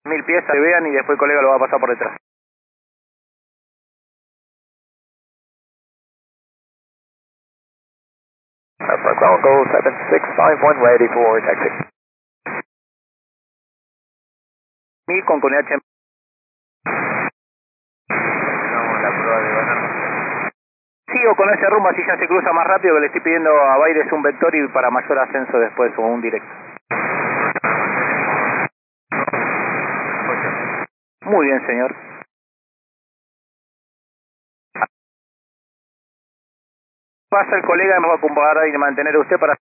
1000 pies, que vean y después el colega lo va a pasar por detrás. Go 7651 ready for taxi. 1000 con CUNH. Hagamos la prueba de bajar. Sigo con ese rumbo, así ya se cruza más rápido, que le estoy pidiendo a Baires un vector y para mayor ascenso después o un directo. Muy bien, señor. Pasa el colega, me va a acompañar y mantener usted para